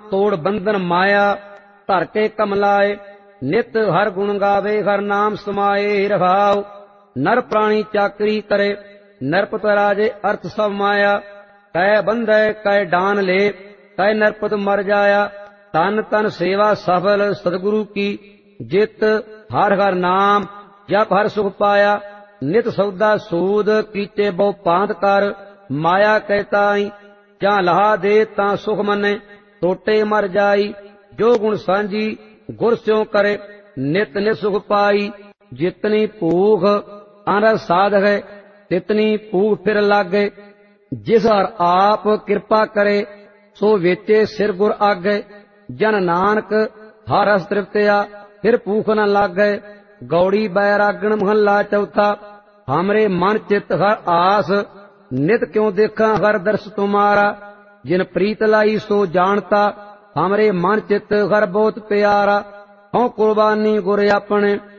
ਤੋੜ ਬੰਧਨ ਮਾਇਆ ਧਰ ਕੇ ਕਮਲਾਏ। ਨਿਤ ਹਰ ਗੁਣ ਗਾਵੇ ਹਰ ਨਾਮ ਸਮਾਏ ਰਹਾਉ। ਨਰ ਪ੍ਰਾਣੀ ਚਾਕਰੀ ਕਰੇ ਨਰਪਤ ਰਾਜੇ ਅਰਥ ਸਭ ਮਾਇਆ। ਕੈ ਬੰਧੈ ਕੈ ਡਾਨ ਲੇ ਕੈ ਨਰਪਤ ਮਰ ਜਾਇਆ। ਤਨ ਤਨ ਸੇਵਾ ਸਫਲ ਸਤਿਗੁਰੂ ਕੀ ਜਿਤ ਹਰ ਹਰ ਨਾਮ ਜਪ ਹਰ ਸੁਖ ਪਾਇਆ। ਨਿਤ ਸੌਦਾ ਸੂਦ ਕੀਤੇ ਬਹੁ ਪਾਂਤ ਕਰ ਮਾਇਆ ਕਹਿ ਤਾਈ। ਜਾਂ ਲਹਾ ਦੇ ਤਾਂ ਸੁਖ ਮੰਨੇ ਟੋਟੇ ਮਰ ਜਾਈ। ਜੋ ਗੁਣ ਸਾਂਝੀ ਗੁਰ ਸਿਉ ਕਰੇ ਨਿਤ ਨਿਤ ਸੁਖ ਪਾਈ। ਜਿਤਨੀ ਭੂਖ ਅਨਰਸ ਸਾਧ ਹੈ ਤਿਤਨੀ ਭੂਖ ਫਿਰ ਲਾਗੇ। ਜਿਸ ਹਰ ਆਪ ਕਿਰਪਾ ਕਰੇ ਸੋ ਵੇਚੇ ਸਿਰ ਗੁਰ ਆਗੇ। ਜਨ ਨਾਨਕ ਹਰ ਰਸ ਤ੍ਰਿਪਤਿਆ ਫਿਰ ਭੂਖ ਨ ਲਾਗੇ। ਗੌੜੀ ਬੈਰਾਗਣ ਮਹੱਲਾ ਚੌਥਾ। ਹਮਰੇ ਮਨ ਚਿਤ ਹਰ ਆਸ ਨਿਤ ਕਿਉ ਦੇਖਾਂ ਹਰ ਦਰਸ ਤੁਮਾਰਾ। ਜਿਨ ਪ੍ਰੀਤ ਲਾਈ ਸੋ ਜਾਣਤਾ ਹਮਰੇ ਮਨ ਚਿਤ ਹਰ ਬਹੁਤ ਪਿਆਰਾ। ਹਉ ਕੁਰਬਾਨੀ ਗੁਰ ਆਪਣੇ